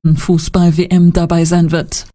Fußball-WM dabei sein wird.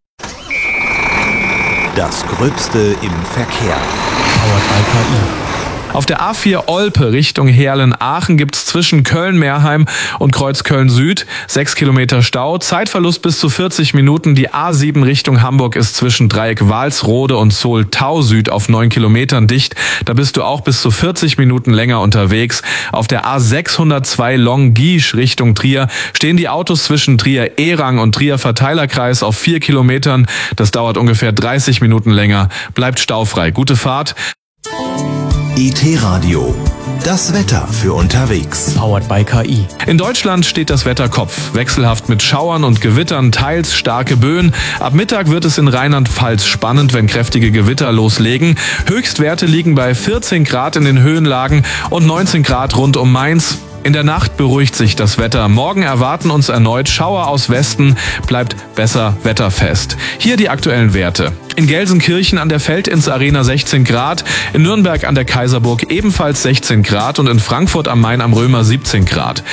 Das Gröbste im Verkehr. Powered by KI. Auf der A4 Olpe Richtung Heerlen-Aachen gibt's zwischen Köln-Meerheim und Kreuz Köln-Süd 6 Kilometer Stau. Zeitverlust bis zu 40 Minuten. Die A7 Richtung Hamburg ist zwischen Dreieck Walsrode und Zoll-Tau Süd auf 9 Kilometern dicht. Da bist du auch bis zu 40 Minuten länger unterwegs. Auf der A602 Longuiche Richtung Trier stehen die Autos zwischen Trier-Erang und Trier-Verteilerkreis auf 4 Kilometern. Das dauert ungefähr 30 Minuten länger. Bleibt staufrei. Gute Fahrt. IT-Radio, das Wetter für unterwegs. Powered by KI. In Deutschland steht das Wetter Kopf. Wechselhaft mit Schauern und Gewittern, teils starke Böen. Ab Mittag wird es in Rheinland-Pfalz spannend, wenn kräftige Gewitter loslegen. Höchstwerte liegen bei 14 Grad in den Höhenlagen und 19 Grad rund um Mainz. In der Nacht beruhigt sich das Wetter. Morgen erwarten uns erneut Schauer aus Westen, bleibt besser wetterfest. Hier die aktuellen Werte. In Gelsenkirchen an der Feldins-Arena 16 Grad, in Nürnberg an der Kaiserburg ebenfalls 16 Grad und in Frankfurt am Main am Römer 17 Grad.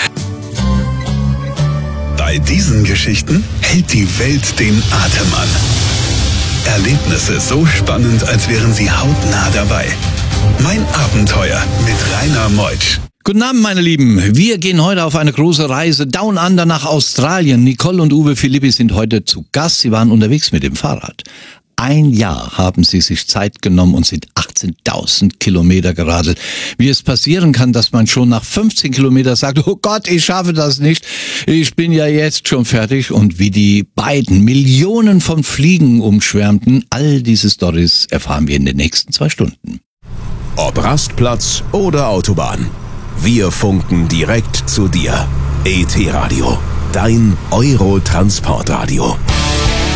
Bei diesen Geschichten hält die Welt den Atem an. Erlebnisse so spannend, als wären sie hautnah dabei. Mein Abenteuer mit Rainer Meutsch. Guten Abend, meine Lieben. Wir gehen heute auf eine große Reise Down Under nach Australien. Nicole und Uwe Philippi sind heute zu Gast. Sie waren unterwegs mit dem Fahrrad. 1 Jahr haben sie sich Zeit genommen und sind 18.000 Kilometer geradelt. Wie es passieren kann, dass man schon nach 15 Kilometern sagt, oh Gott, ich schaffe das nicht. Ich bin ja jetzt schon fertig. Und wie die beiden Millionen von Fliegen umschwärmten, all diese Storys erfahren wir in den nächsten 2 Stunden. Ob Rastplatz oder Autobahn. Wir funken direkt zu dir. IT-Radio, dein Eurotransportradio.